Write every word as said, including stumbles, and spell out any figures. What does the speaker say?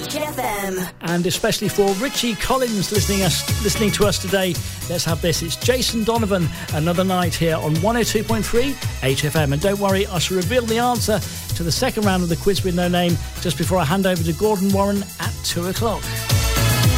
H F M. And especially for Richie Collins listening us listening to us today, let's have this. It's Jason Donovan, Another Night, here on one oh two point three H F M. And don't worry, I shall reveal the answer to the second round of the Quiz with No Name just before I hand over to Gordon Warren at two o'clock.